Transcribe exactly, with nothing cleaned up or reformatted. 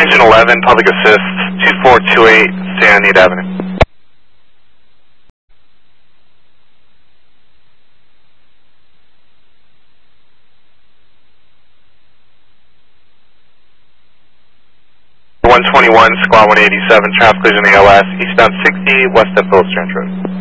Engine eleven, Public Assist, two four two eight, San Need Avenue. one twenty-one, Squad one eighty-seven, traffic collision A L S, eastbound sixty, west of Phillips Branch Road.